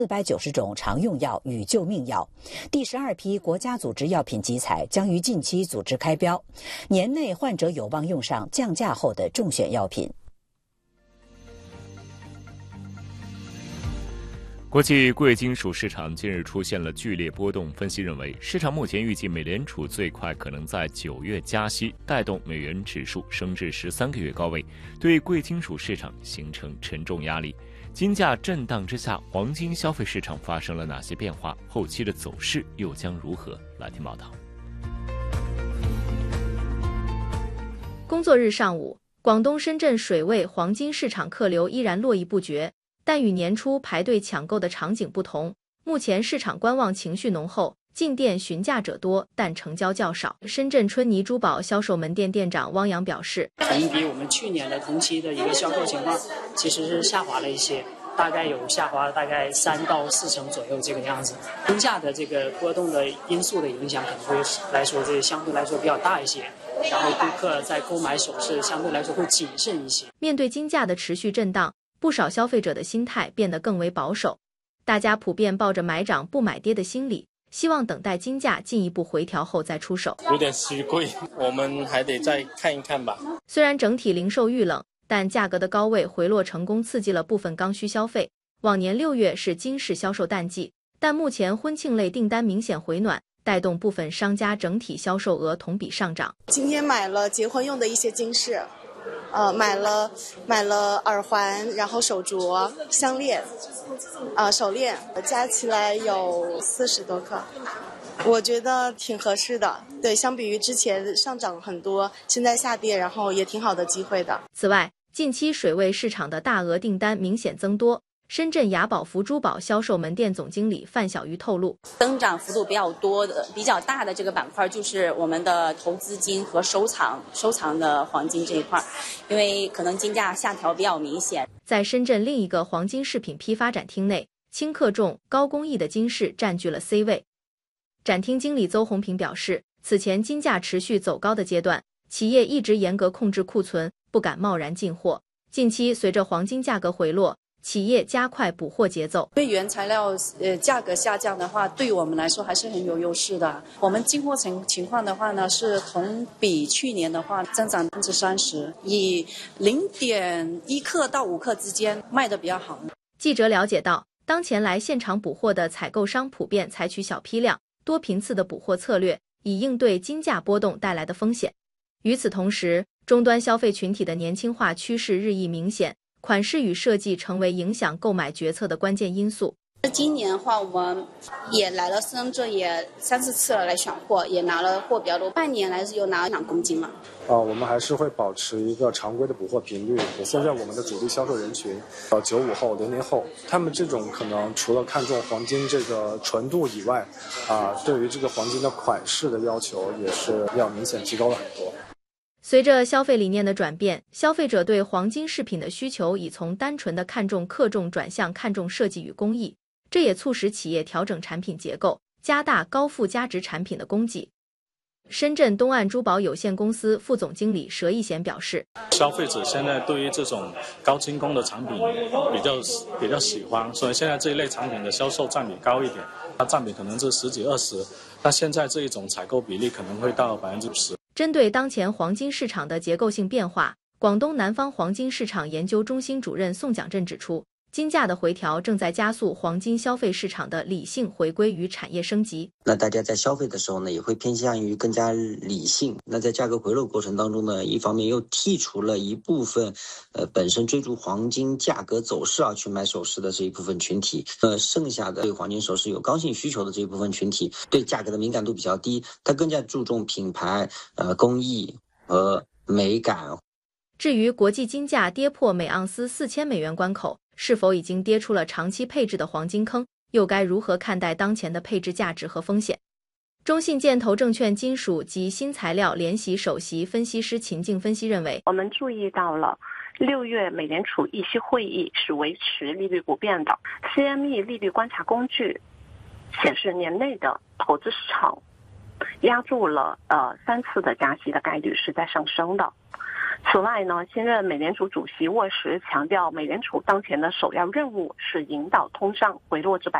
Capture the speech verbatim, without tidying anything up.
四百九十种常用药与救命药。第十二批国家组织药品集采将于近期组织开标，年内患者有望用上降价后的重选药品。 国际贵金属市场近日出现了剧烈波动，分析认为，市场目前预计美联储最快可能在九月加息，带动美元指数升至十三个月高位，对贵金属市场形成沉重压力。金价震荡之下，黄金消费市场发生了哪些变化？后期的走势又将如何？来听报道。 工作日上午，广东深圳水位黄金市场客流依然络绎不绝。但与年初排队抢购的场景不同，目前市场观望情绪浓厚，进店询价者多，但成交较少。深圳春妮珠宝销售门店店长汪洋表示， 同比我们去年的同期的一个销售情况其实是下滑了一些，大概有下滑了大概三到四成左右这个样子。金价的这个波动的因素的影响可能会来说这相对来说比较大一些，然后顾客在购买首饰相对来说会谨慎一些。 面对金价的持续震荡，不少消费者的心态变得更为保守，大家普遍抱着买涨不买跌的心理，希望等待金价进一步回调后再出手。 有点虚贵，我们还得再看一看吧。 虽然整体零售遇冷，但价格的高位回落成功刺激了部分刚需消费。往年六月是金饰销售淡季，但目前婚庆类订单明显回暖，带动部分商家整体销售额同比上涨。 今天买了结婚用的一些金饰。呃，买了买了耳环，然后手镯、项链，啊、呃，手链，加起来有四十多克，我觉得挺合适的。对，相比于之前上涨很多，现在下跌，然后也挺好的机会的。 此外，近期水位市场的大额订单明显增多。深圳雅宝福珠宝销售门店总经理范小鱼透露， 增长幅度比较多的、比较大的这个板块就是我们的投资金和收藏、收藏的黄金这一块，因为可能金价下调比较明显。 在深圳另一个黄金饰品批发展厅内，轻克重、高工艺的金饰占据了 C 位。展厅经理邹红平表示，此前金价持续走高的阶段，企业一直严格控制库存，不敢贸然进货。近期随着黄金价格回落，企业加快补货节奏。 对原材料呃价格下降的话，对于我们来说还是很有优势的。我们进货情情况的话呢，是同比去年的话增长百分之三十，以零点一克到五克之间卖的比较好。 记者了解到，当前来现场补货的采购商普遍采取小批量、多频次的补货策略，以应对金价波动带来的风险。与此同时，终端消费群体的年轻化趋势日益明显。款式与设计成为影响购买决策的关键因素。 今年的话，我们也来了深圳，也三四次了来选货，也拿了货比较多。半年来是有拿两公斤嘛。 啊、呃，我们还是会保持一个常规的补货频率。现在我们的主力销售人群，呃，九五后、零零后，他们这种可能除了看重黄金这个纯度以外，啊、呃，对于这个黄金的款式的要求也是要明显提高了很多。 随着消费理念的转变，消费者对黄金饰品的需求已从单纯的看重克重转向看重设计与工艺，这也促使企业调整产品结构，加大高附加值产品的供给。深圳东岸珠宝有限公司副总经理佘义贤表示， 消费者现在对于这种高精工的产品比较比较喜欢，所以现在这一类产品的销售占比高一点，它占比可能是十几二十，那现在这一种采购比例可能会到百分之十。 针对当前黄金市场的结构性变化，广东南方黄金市场研究中心主任宋蒋震指出，金价的回调正在加速黄金消费市场的理性回归与产业升级。 那大家在消费的时候呢，也会偏向于更加理性。那在价格回落过程当中呢，一方面又剔除了一部分呃本身追逐黄金价格走势而去买首饰的这一部分群体，呃剩下的对黄金首饰有刚性需求的这一部分群体，对价格的敏感度比较低，它更加注重品牌、呃工艺和美感。 至于国际金价跌破每盎司四千美元关口，是否已经跌出了长期配置的黄金坑？又该如何看待当前的配置价值和风险？中信建投证券金属及新材料联席首席分析师秦静分析认为， 我们注意到了六月美联储议息会议是维持利率不变的 ，C M E 利率观察工具显示年内的投资市场压住了呃三次的加息的概率是在上升的。 此外呢，新任美联储主席沃什强调，美联储当前的首要任务是引导通胀回落至百